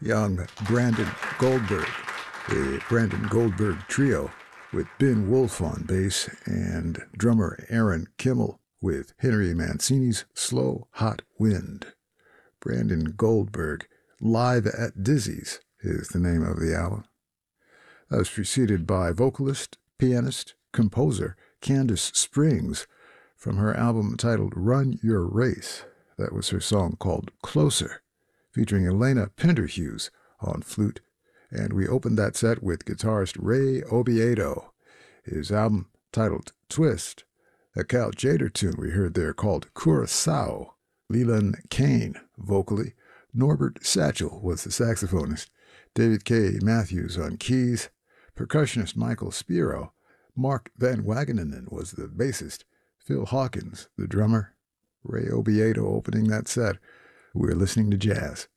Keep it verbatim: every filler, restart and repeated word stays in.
young Brandon Goldberg, the Brandon Goldberg Trio, with Ben Wolf on bass and drummer Aaron Kimmel with Henry Mancini's Slow Hot Wind. Brandon Goldberg, Live at Dizzy's is the name of the album. That was preceded by vocalist, pianist, composer Candace Springs from her album titled Run Your Race. That was her song called Closer, featuring Elena Penderhughes on flute. And we opened that set with guitarist Ray Obiedo, his album titled Twist. A Cal Tjader tune we heard there called Curacao. Leland Kane, vocally. Norbert Satchel was the saxophonist. David K. Matthews on keys. Percussionist Michael Spiro. Mark Van Wagenen was the bassist. Phil Hawkins, the drummer. Ray Obiedo opening that set. We're listening to jazz.